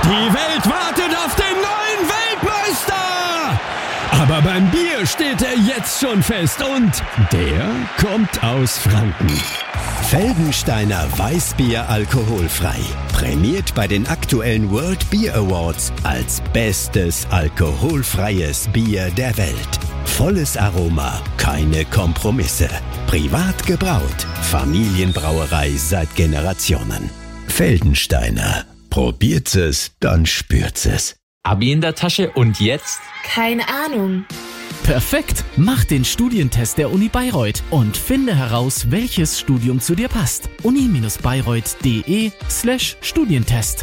Die Welt wartet auf den neuen Weltmeister! Aber beim Bier steht er jetzt schon fest und der kommt aus Franken. Feldensteiner Weißbier alkoholfrei. Prämiert bei den aktuellen World Beer Awards als bestes alkoholfreies Bier der Welt. Volles Aroma, keine Kompromisse. Privat gebraut. Familienbrauerei seit Generationen. Feldensteiner. Probiert es, dann spürt es. Abi in der Tasche und jetzt? Keine Ahnung. Perfekt! Mach den Studientest der Uni Bayreuth und finde heraus, welches Studium zu dir passt. uni-bayreuth.de/Studientest.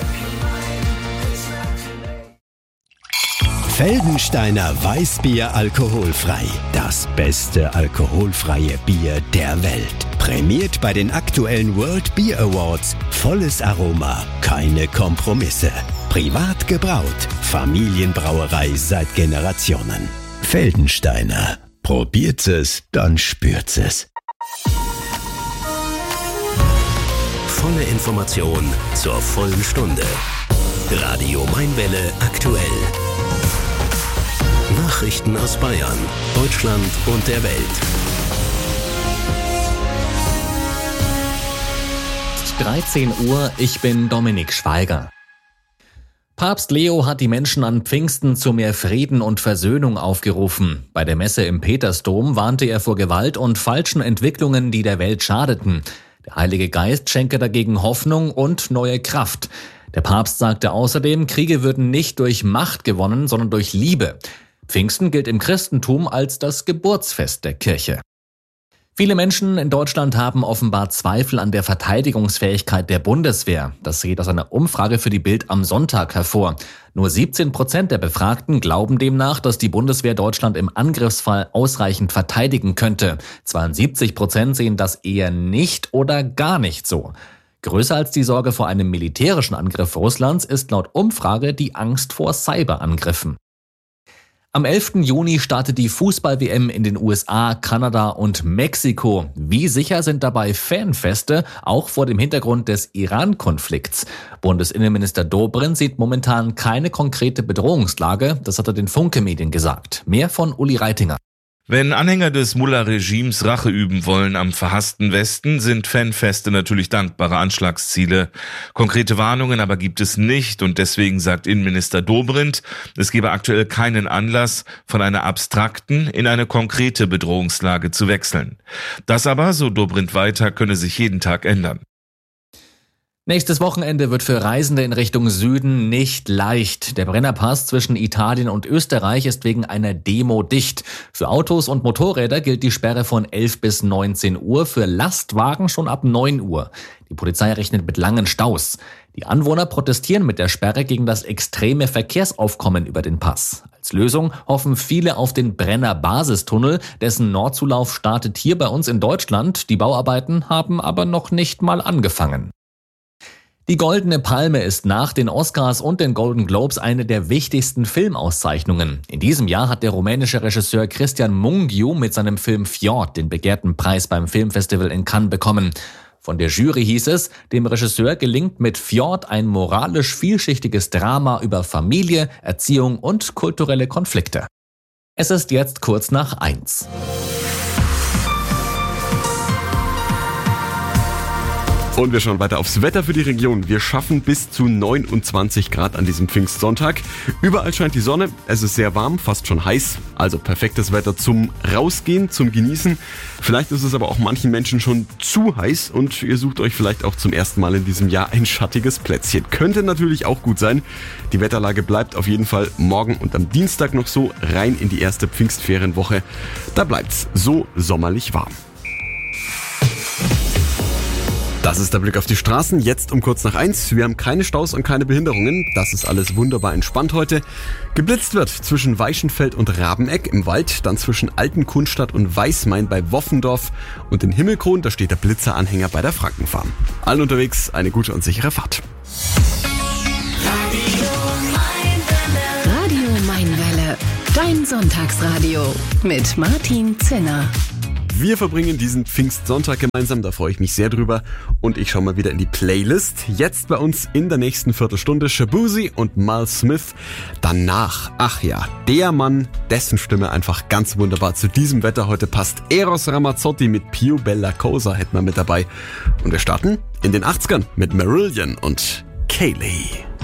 Feldensteiner Weißbier alkoholfrei. Das beste alkoholfreie Bier der Welt. Prämiert bei den aktuellen World Beer Awards. Volles Aroma, keine Kompromisse. Privat gebraut. Familienbrauerei seit Generationen. Feldensteiner. Probiert es, dann spürt es. Volle Information zur vollen Stunde. Radio Mainwelle aktuell. Nachrichten aus Bayern, Deutschland und der Welt. 13 Uhr, ich bin Dominik Schweiger. Papst Leo hat die Menschen an Pfingsten zu mehr Frieden und Versöhnung aufgerufen. Bei der Messe im Petersdom warnte er vor Gewalt und falschen Entwicklungen, die der Welt schadeten. Der Heilige Geist schenke dagegen Hoffnung und neue Kraft. Der Papst sagte außerdem, Kriege würden nicht durch Macht gewonnen, sondern durch Liebe. Pfingsten gilt im Christentum als das Geburtsfest der Kirche. Viele Menschen in Deutschland haben offenbar Zweifel an der Verteidigungsfähigkeit der Bundeswehr. Das geht aus einer Umfrage für die Bild am Sonntag hervor. Nur 17% der Befragten glauben demnach, dass die Bundeswehr Deutschland im Angriffsfall ausreichend verteidigen könnte. 72% sehen das eher nicht oder gar nicht so. Größer als die Sorge vor einem militärischen Angriff Russlands ist laut Umfrage die Angst vor Cyberangriffen. Am 11. Juni startet die Fußball-WM in den USA, Kanada und Mexiko. Wie sicher sind dabei Fanfeste, auch vor dem Hintergrund des Iran-Konflikts? Bundesinnenminister Dobrindt sieht momentan keine konkrete Bedrohungslage, das hat er den Funke-Medien gesagt. Mehr von Uli Reitinger. Wenn Anhänger des Mullah-Regimes Rache üben wollen am verhassten Westen, sind Fanfeste natürlich dankbare Anschlagsziele. Konkrete Warnungen aber gibt es nicht und deswegen sagt Innenminister Dobrindt, es gebe aktuell keinen Anlass, von einer abstrakten in eine konkrete Bedrohungslage zu wechseln. Das aber, so Dobrindt weiter, könne sich jeden Tag ändern. Nächstes Wochenende wird für Reisende in Richtung Süden nicht leicht. Der Brennerpass zwischen Italien und Österreich ist wegen einer Demo dicht. Für Autos und Motorräder gilt die Sperre von 11 bis 19 Uhr, für Lastwagen schon ab 9 Uhr. Die Polizei rechnet mit langen Staus. Die Anwohner protestieren mit der Sperre gegen das extreme Verkehrsaufkommen über den Pass. Als Lösung hoffen viele auf den Brenner-Basistunnel, dessen Nordzulauf startet hier bei uns in Deutschland. Die Bauarbeiten haben aber noch nicht mal angefangen. Die Goldene Palme ist nach den Oscars und den Golden Globes eine der wichtigsten Filmauszeichnungen. In diesem Jahr hat der rumänische Regisseur Cristian Mungiu mit seinem Film Fjord den begehrten Preis beim Filmfestival in Cannes bekommen. Von der Jury hieß es, dem Regisseur gelingt mit Fjord ein moralisch vielschichtiges Drama über Familie, Erziehung und kulturelle Konflikte. Es ist jetzt kurz nach 1. Und wir schauen weiter aufs Wetter für die Region. Wir schaffen bis zu 29 Grad an diesem Pfingstsonntag. Überall scheint die Sonne, es ist sehr warm, fast schon heiß. Also perfektes Wetter zum Rausgehen, zum Genießen. Vielleicht ist es aber auch manchen Menschen schon zu heiß und ihr sucht euch vielleicht auch zum ersten Mal in diesem Jahr ein schattiges Plätzchen. Könnte natürlich auch gut sein. Die Wetterlage bleibt auf jeden Fall morgen und am Dienstag noch so rein in die erste Pfingstferienwoche. Da bleibt's so sommerlich warm. Das ist der Blick auf die Straßen, jetzt um kurz nach 1. Wir haben keine Staus und keine Behinderungen. Das ist alles wunderbar entspannt heute. Geblitzt wird zwischen Weichenfeld und Rabeneck im Wald, dann zwischen Altenkunstadt und Weißmain bei Woffendorf und in Himmelkron, da steht der Blitzeranhänger bei der Frankenfarm. Allen unterwegs eine gute und sichere Fahrt. Radio Mainwelle, dein Sonntagsradio mit Martin Zinner. Wir verbringen diesen Pfingstsonntag gemeinsam, da freue ich mich sehr drüber. Und ich schaue mal wieder in die Playlist. Jetzt bei uns in der nächsten Viertelstunde Shaboozey und Mal Smith. Danach, ach ja, der Mann, dessen Stimme einfach ganz wunderbar zu diesem Wetter heute passt. Eros Ramazzotti mit Più Bella Cosa hätten wir mit dabei. Und wir starten in den 80ern mit Marillion und Kayleigh.